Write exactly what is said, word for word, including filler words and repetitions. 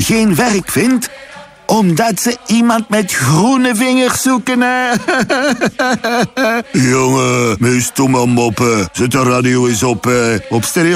geen werk vindt? Omdat ze iemand met groene vingers zoeken, hè? Jongen, mijn stomme moppen. Zet de radio eens op, hè. Op stereo.